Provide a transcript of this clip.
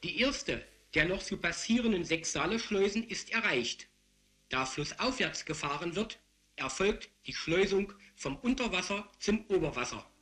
Die erste der noch zu passierenden 6 Saaleschleusen ist erreicht. Da flussaufwärts gefahren wird, erfolgt die Schleusung vom Unterwasser zum Oberwasser.